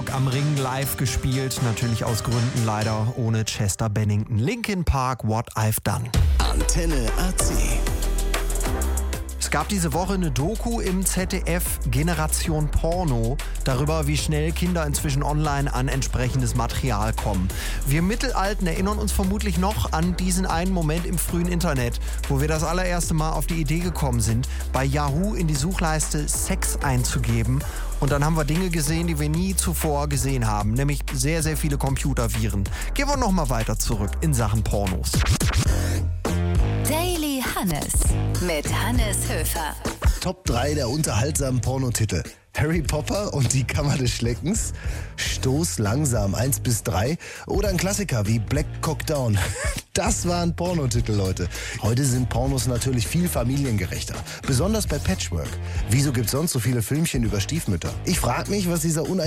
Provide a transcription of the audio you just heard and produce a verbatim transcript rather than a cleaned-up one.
Rock am Ring live gespielt. Natürlich aus Gründen leider ohne Chester Bennington. Linkin Park, What I've Done. Antenne A C. Es gab diese Woche eine Doku im Z D F, Generation Porno, darüber, wie schnell Kinder inzwischen online an entsprechendes Material kommen. Wir Mittelalten erinnern uns vermutlich noch an diesen einen Moment im frühen Internet, wo wir das allererste Mal auf die Idee gekommen sind, bei Yahoo in die Suchleiste Sex einzugeben. Und dann haben wir Dinge gesehen, die wir nie zuvor gesehen haben, nämlich sehr, sehr viele Computerviren. Gehen wir noch mal weiter zurück in Sachen Pornos. Daily Hannes mit Hannes Höfer. Top drei der unterhaltsamen Pornotitel. Harry Potter und die Kammer des Schleckens, Stoß langsam eins bis drei oder ein Klassiker wie Black Cock Down. Das waren Pornotitel, Leute. Heute sind Pornos natürlich viel familiengerechter, besonders bei Patchwork. Wieso gibt's sonst so viele Filmchen über Stiefmütter? Ich frage mich, was dieser